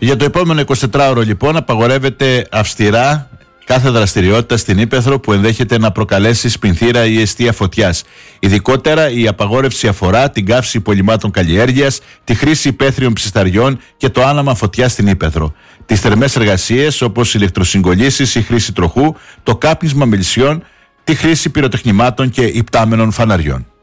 Για το επόμενο 24ωρο λοιπόν απαγορεύεται αυστηρά κάθε δραστηριότητα στην ύπαιθρο που ενδέχεται να προκαλέσει σπινθήρα ή αιστεία φωτιάς. Ειδικότερα η απαγόρευση αφορά την καύση υπολειμμάτων καλλιέργειας, τη χρήση υπαίθριων ψισταριών και το άναμα φωτιάς στην ύπαιθρο. Τις θερμές εργασίες όπως ηλεκτροσυγκολήσεις, η χρήση τροχού, το κάπνισμα μελισσιών, τη χρήση πυροτεχνημάτων και υπτάμενων φαναριών.